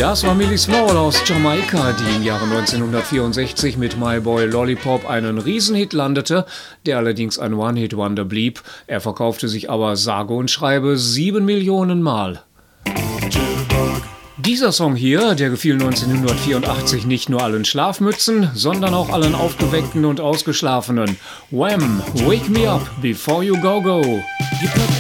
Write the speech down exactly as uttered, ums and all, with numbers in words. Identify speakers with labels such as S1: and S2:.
S1: Das war Millie Small aus Jamaika, die im Jahre neunzehnhundertvierundsechzig mit My Boy Lollipop einen Riesenhit landete, der allerdings ein One-Hit-Wonder blieb. Er verkaufte sich aber sage und schreibe sieben Millionen Mal. Dieser Song hier, der gefiel neunzehnhundertvierundachtzig nicht nur allen Schlafmützen, sondern auch allen Aufgeweckten und Ausgeschlafenen. Wham! Wake me up before you go go. You